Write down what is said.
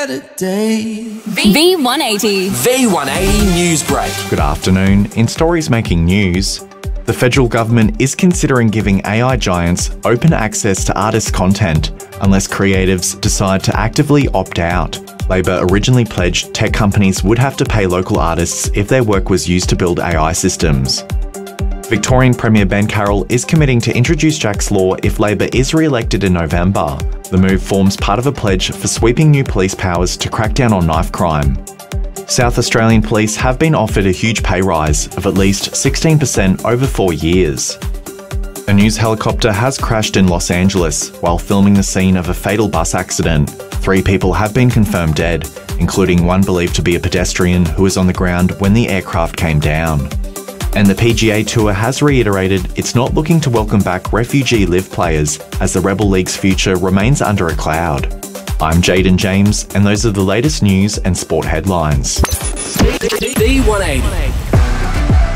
better day. V180. V180 News Break. Good afternoon. In stories making news, the federal government is considering giving AI giants open access to artist content unless creatives decide to actively opt out. Labor originally pledged tech companies would have to pay local artists if their work was used to build AI systems. Victorian Premier Ben Carroll is committing to introduce Jack's Law if Labor is re-elected in November. The move forms part of a pledge for sweeping new police powers to crack down on knife crime. South Australian police have been offered a huge pay rise of at least 16% over 4 years. A news helicopter has crashed in Los Angeles while filming the scene of a fatal bus accident. 3 people have been confirmed dead, including one believed to be a pedestrian who was on the ground when the aircraft came down. And the PGA Tour has reiterated it's not looking to welcome back refugee live players as the Rebel League's future remains under a cloud. I'm Jaden James, and those are the latest news and sport headlines. V180.